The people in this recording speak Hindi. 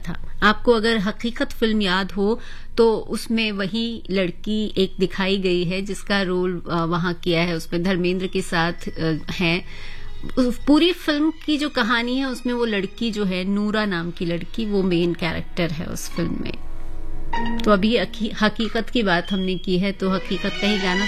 था। आपको अगर हकीकत फिल्म याद हो तो उसमें वही लड़की एक दिखाई गई है जिसका रोल वहां किया है, उसमें धर्मेंद्र के साथ है। पूरी फिल्म की जो कहानी है उसमें वो लड़की जो है, नूरा नाम की लड़की, वो मेन कैरेक्टर है उस फिल्म में। तो अभी हकीकत की बात हमने की है, तो हकीकत का ही गाना